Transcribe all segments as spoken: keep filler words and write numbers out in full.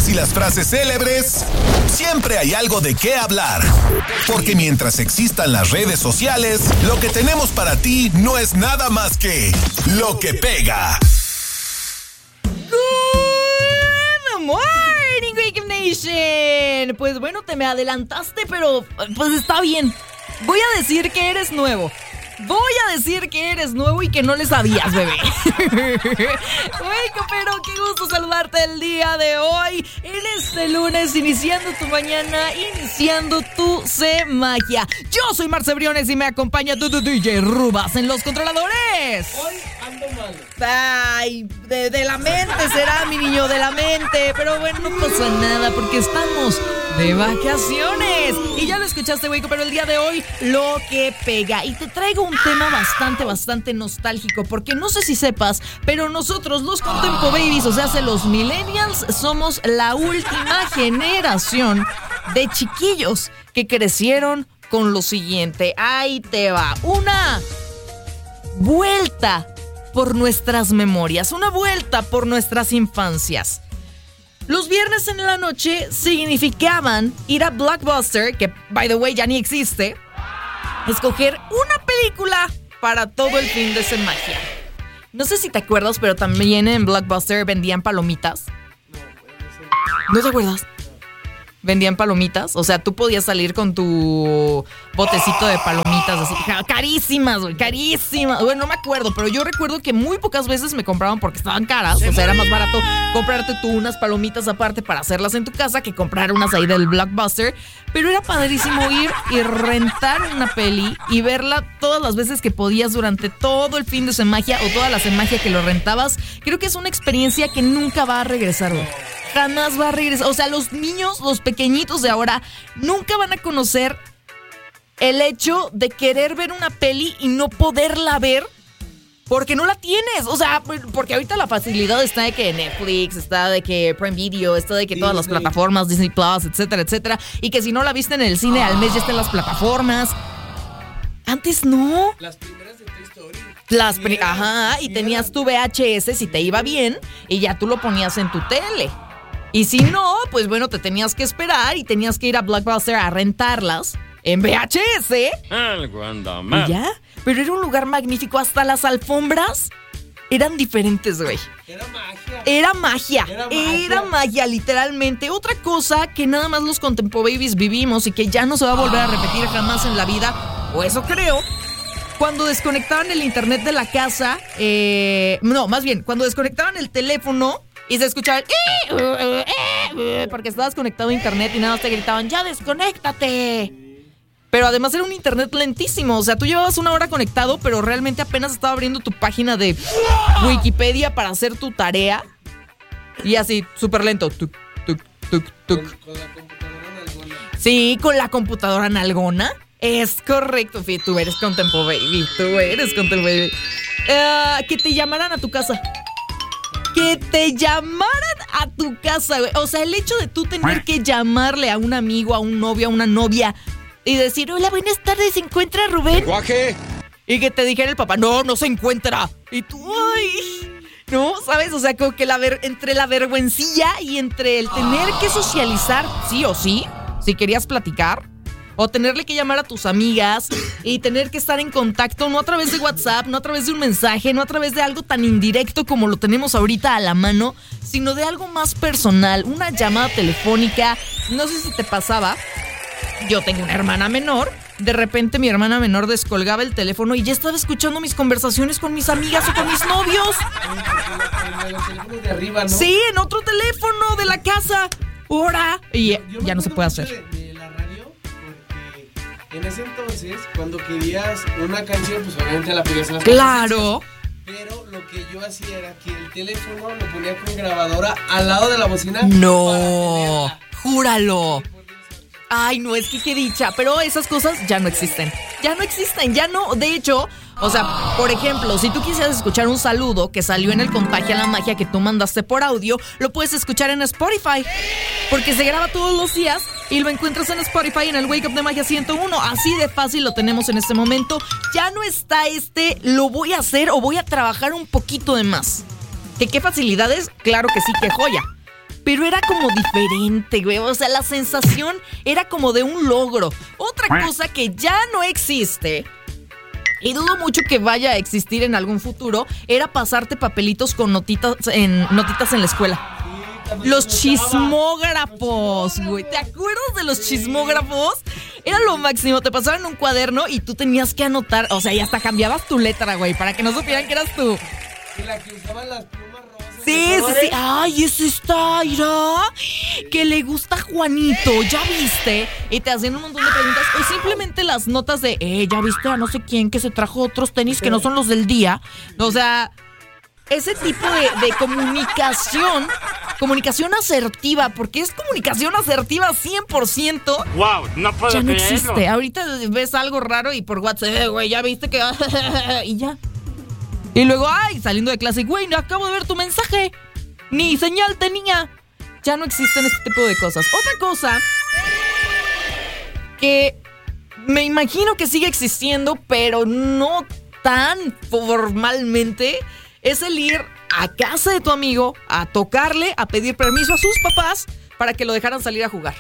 memes y las frases célebres, siempre hay algo de qué hablar. Porque mientras existan las redes sociales, lo que tenemos para ti no es nada más que lo que pega. Good morning, Wake Up Nation. Pues bueno, te me adelantaste, pero pues está bien. Voy a decir que eres nuevo. Voy a decir que eres nuevo y que no le sabías, bebé. Bueno, pero qué gusto saludarte el día de hoy, en este lunes, iniciando tu mañana, iniciando tu semagia. Yo soy Marce Briones y me acompaña tu, tu D J Rubas en los controladores. Hoy ando mal. Ay, de, de la mente será, mi niño, de la mente. Pero bueno, no pasa nada porque estamos de vacaciones. Y ya lo escuchaste, güey, pero el día de hoy, lo que pega. Y te traigo un tema bastante, bastante nostálgico, porque no sé si sepas, pero nosotros, los Contempo Babies, o sea, los millennials, somos la última generación de chiquillos que crecieron con lo siguiente. Ahí te va, una vuelta por nuestras memorias, una vuelta por nuestras infancias. Los viernes en la noche significaban ir a Blockbuster, que, by the way, ya ni existe, escoger una película para todo el fin de semana. No sé si te acuerdas, pero también en Blockbuster vendían palomitas. ¿No te acuerdas? Vendían palomitas, o sea, tú podías salir con tu botecito de palomitas así, carísimas, güey, carísimas. Bueno, no me acuerdo, pero yo recuerdo que muy pocas veces me compraban porque estaban caras. O sea, era más barato comprarte tú unas palomitas aparte para hacerlas en tu casa que comprar unas ahí del Blockbuster. Pero era padrísimo ir y rentar una peli y verla todas las veces que podías durante todo el fin de semana o toda la semana que lo rentabas. Creo que es una experiencia que nunca va a regresar, güey. Jamás va a regresar. O sea, los niños, los pequeñitos de ahora, nunca van a conocer el hecho de querer ver una peli y no poderla ver porque no la tienes. O sea, porque ahorita la facilidad está de que Netflix, está de que Prime Video, está de que todas las plataformas, Disney Plus, etcétera, etcétera. Y que si no la viste en el cine, al mes ya está en las plataformas. Antes no. Las primeras de Toy Story. Las pri- Ajá, y tenías tu V H S si te iba bien y ya tú lo ponías en tu tele. Y si no, pues bueno, te tenías que esperar y tenías que ir a Blockbuster a rentarlas en V H S. Algo anda mal. ¿Ya? Pero era un lugar magnífico. Hasta las alfombras eran diferentes, güey. Era magia. Era magia. Era magia. Era magia, literalmente. Otra cosa que nada más los Contempo Babies vivimos y que ya no se va a volver a repetir jamás en la vida, o eso creo, cuando desconectaban el internet de la casa, eh, no, más bien, cuando desconectaban el teléfono y se escuchaba el eh, eh, eh, porque estabas conectado a internet y nada más te gritaban, ¡ya desconéctate! Pero además era un internet lentísimo, o sea, tú llevabas una hora conectado, pero realmente apenas estaba abriendo tu página de Wikipedia para hacer tu tarea. Y así, súper lento. Tuc, tuc, tuc, tuc. Con, con la computadora nalgona. Sí, con la computadora nalgona. Es correcto, Fi, tú eres Contempo Baby, tú eres Contempo Baby. Uh, que te llamaran a tu casa. Que te llamaran a tu casa, güey. O sea, el hecho de tú tener que llamarle a un amigo, a un novio, a una novia y decir, hola, buenas tardes, ¿se encuentra Rubén? ¡Guaje! Y que te dijera el papá, no, no se encuentra. Y tú, ay, no, ¿sabes? O sea, como que la ver- entre la vergüencilla y entre el tener que socializar, sí o sí, si querías platicar, o tenerle que llamar a tus amigas y tener que estar en contacto, no a través de WhatsApp, no a través de un mensaje, no a través de algo tan indirecto como lo tenemos ahorita a la mano, sino de algo más personal, una llamada telefónica. No sé si te pasaba, yo tengo una hermana menor, de repente mi hermana menor descolgaba el teléfono y ya estaba escuchando mis conversaciones con mis amigas o con mis novios. En los teléfonos de arriba, ¿no? Sí, en otro teléfono de la casa. Ahora. Y Yo me ya no se acuerdo puede mucho hacer. De, de la radio, porque en ese entonces, cuando querías una canción, pues obviamente la pedías en las Claro. competencias. Pero lo que yo hacía era que el teléfono lo ponía con grabadora al lado de la bocina. No. para tenerla. Júralo. Ay, no, es que qué dicha, pero esas cosas ya no existen. Ya no existen, ya no. De hecho, o sea, por ejemplo, si tú quisieras escuchar un saludo que salió en el Contagia la Magia que tú mandaste por audio, lo puedes escuchar en Spotify. Porque se graba todos los días y lo encuentras en Spotify en el Wake Up de Magia ciento uno. Así de fácil lo tenemos en este momento. Ya no está este, lo voy a hacer o voy a trabajar un poquito de más. ¿Que qué facilidades? Claro que sí, qué joya. pero era como diferente, güey. O sea, la sensación era como de un logro. Otra cosa que ya no existe, y dudo mucho que vaya a existir en algún futuro, era pasarte papelitos con notitas en, notitas en la escuela. Los chismógrafos, güey. ¿Te acuerdas de los chismógrafos? Era lo máximo. Te pasaban un cuaderno y tú tenías que anotar. O sea, y hasta cambiabas tu letra, güey, para que no supieran que eras tú. Y la que usaban las plumas rosas. Sí, sí, sí. Ay, es esta, mira. Que le gusta a Juanito, ¿ya viste? Y te hacían un montón de preguntas. O simplemente las notas de, eh, ¿ya viste a no sé quién que se trajo otros tenis que no son los del día? O sea, ese tipo de, de comunicación, comunicación asertiva, porque es comunicación asertiva cien por ciento. Wow, no puedo ya no creerlo. existe. Ahorita ves algo raro y por WhatsApp, eh, güey, ya viste que... y ya. Y luego, ay, saliendo de clase, güey, no acabo de ver tu mensaje. Ni señal tenía. Ya no existen este tipo de cosas. Otra cosa que me imagino que sigue existiendo, pero no tan formalmente, es el ir a casa de tu amigo a tocarle, a pedir permiso a sus papás para que lo dejaran salir a jugar.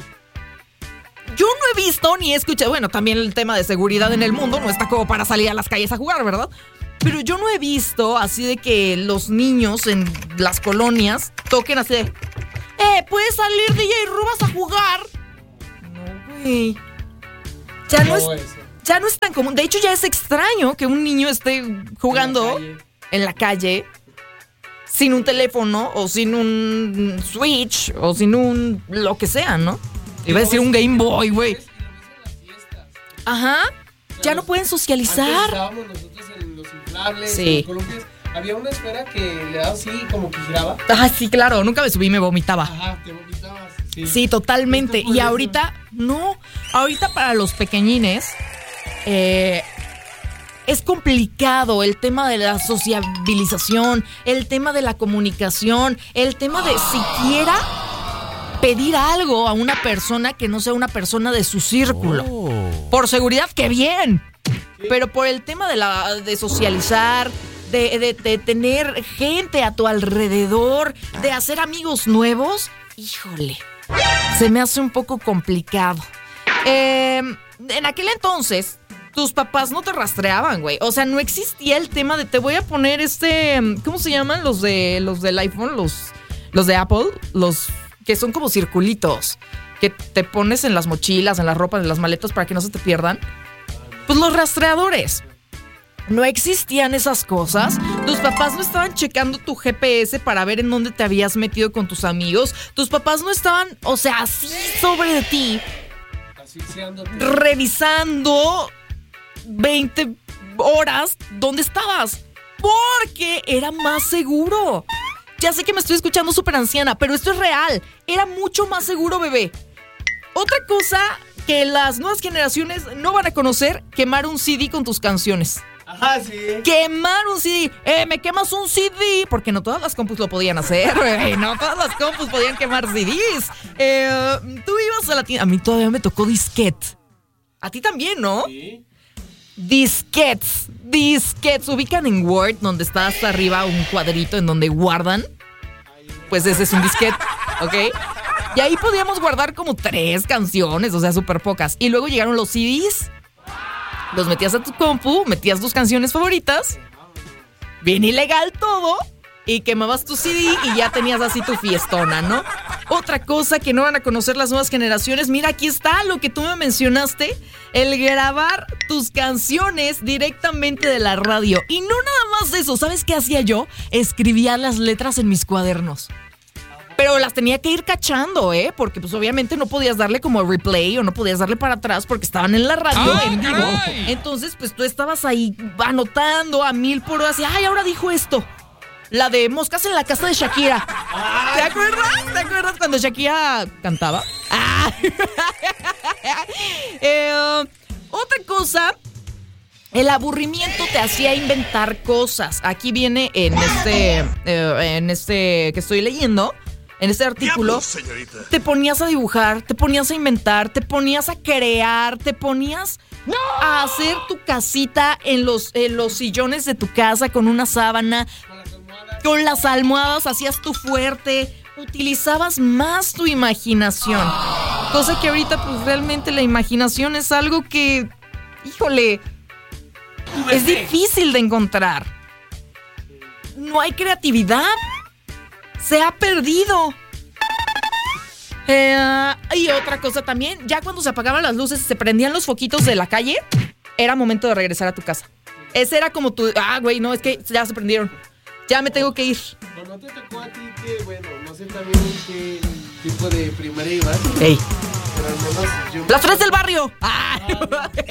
Yo no he visto ni he escuchado, bueno, también el tema de seguridad en el mundo no está como para salir a las calles a jugar, ¿verdad? Pero yo no he visto así de que los niños en las colonias toquen así de, eh, ¿puedes salir, D J Rubas, a jugar? No, güey. Ya no, es, ya no es tan común. De hecho, ya es extraño que un niño esté jugando en la, en la calle sin un teléfono o sin un Switch o sin un lo que sea, ¿no? Iba a decir un Game Boy, güey. Ajá. Ya no pueden socializar. Antes estábamos nosotros en los inflables, sí. En los columpios. Había una esfera que le daba así como que giraba. Ah, sí, claro. Nunca me subí y me vomitaba. Ajá, te vomitabas. Sí, sí, totalmente. Y ahorita, no. Ahorita para los pequeñines eh, es complicado el tema de la sociabilización, el tema de la comunicación, el tema de siquiera pedir algo a una persona que no sea una persona de su círculo. Oh. Por seguridad, ¡qué bien! Pero por el tema de, la, de socializar, de, de, de tener gente a tu alrededor, de hacer amigos nuevos, híjole, se me hace un poco complicado. Eh, en aquel entonces, tus papás no te rastreaban, güey. O sea, no existía el tema de te voy a poner este... ¿Cómo se llaman los de los del iPhone? Los, los de Apple, los... que son como circulitos que te pones en las mochilas, en las ropas, en las maletas para que no se te pierdan. Pues los rastreadores. No existían esas cosas. Tus papás no estaban checando tu G P S para ver en dónde te habías metido con tus amigos. Tus papás no estaban, o sea, así sobre de ti, revisando veinte horas dónde estabas. Porque era más seguro. Ya sé que me estoy escuchando súper anciana, pero esto es real. Era mucho más seguro, bebé. Otra cosa que las nuevas generaciones no van a conocer, quemar un C D con tus canciones. Ajá, sí. Quemar un C D. Eh, me quemas un C D. Porque no todas las compus lo podían hacer, bebé. No todas las compus podían quemar C Ds. Eh, tú ibas a la tienda. A mí todavía me tocó disquete. A ti también, ¿no? Sí. Disquetes, disquetes, ubican en Word donde está hasta arriba un cuadrito en donde guardan. Pues ese es un disquete, ¿ok? Y ahí podíamos guardar como tres canciones, o sea, súper pocas. Y luego llegaron los C Ds, los metías a tu compu, metías tus canciones favoritas, bien ilegal todo, y quemabas tu C D y ya tenías así tu fiestona, ¿no? Otra cosa que no van a conocer las nuevas generaciones, mira, aquí está lo que tú me mencionaste, el grabar tus canciones directamente de la radio. Y no nada más de eso, ¿sabes qué hacía yo? Escribía las letras en mis cuadernos. Pero las tenía que ir cachando, ¿eh? Porque pues obviamente no podías darle como replay o no podías darle para atrás porque estaban en la radio ¡ay, en vivo. Caray! Entonces pues tú estabas ahí anotando a mil por hora, así, ay, ahora dijo esto. La de Moscas en la casa de Shakira. ¿Te acuerdas? ¿Te acuerdas cuando Shakira cantaba? Ah. eh, otra cosa, el aburrimiento te hacía inventar cosas. Aquí viene en este, eh, en este que estoy leyendo, en este artículo. Diablos, te ponías a dibujar, te ponías a inventar, te ponías a crear, te ponías ¡no! a hacer tu casita en los, en los sillones de tu casa con una sábana. Con las almohadas hacías tu fuerte, utilizabas más tu imaginación. Cosa que ahorita pues realmente la imaginación es algo que, híjole, es difícil de encontrar. No hay creatividad. Se ha perdido. Eh, y otra cosa también, ya cuando se apagaban las luces y se prendían los foquitos de la calle, era momento de regresar a tu casa. Ese era como tu, ah, güey, no, es que ya se prendieron. Ya me tengo que ir. ¿No te tocó a ti que, bueno, no sé también qué tipo de primaria ibas? Ey. Pero al menos yo... ¡Las tres del barrio! ¡Ah! Ah, no, yo me acuerdo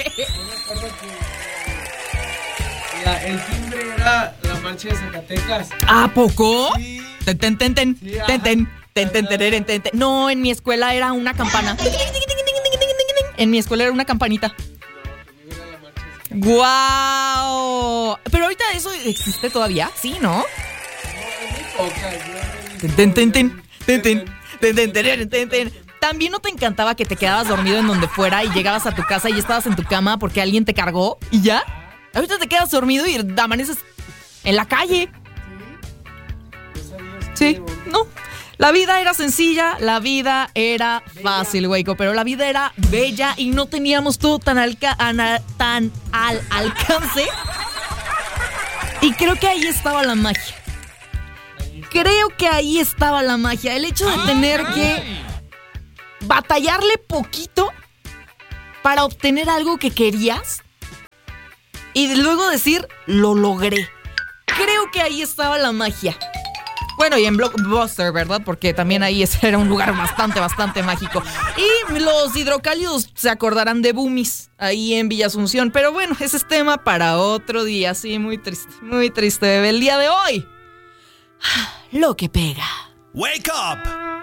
que la, el timbre era la marcha de Zacatecas. ¿A poco? Sí. Ten, ten, ten, ten, Sí, ten, ten, ajá. ten, ten, ten, ten, ten. No, en mi escuela era una campana. En mi escuela era una campanita. No, conmigo era la marcha de Zacatecas. ¡Guau! Pero ahorita eso existe todavía, ¿sí, no? No, es muy poca. Yo Ten, ten, ten, ten, ten, ten, ten, ten, ten, ten, ten. También no te encantaba que te quedabas dormido en donde fuera y llegabas a tu casa y estabas en tu cama porque alguien te cargó y ya. Ahorita te quedas dormido y amaneces en la calle. ¿No sabías Sí, que- no. La vida era sencilla, la vida era fácil, Waco, pero la vida era bella y no teníamos todo tan, alca- ana- tan al alcance. Y creo que ahí estaba la magia. Creo que ahí estaba la magia. El hecho de tener que batallarle poquito para obtener algo que querías y luego decir, lo logré. Creo que ahí estaba la magia. Bueno, y en Blockbuster, ¿verdad? Porque también ahí ese era un lugar bastante, bastante mágico. Y los hidrocálidos se acordarán de Boomies, ahí en Villa Asunción. Pero bueno, ese es tema para otro día. Sí, muy triste, muy triste, bebé. El día de hoy, lo que pega. Wake up.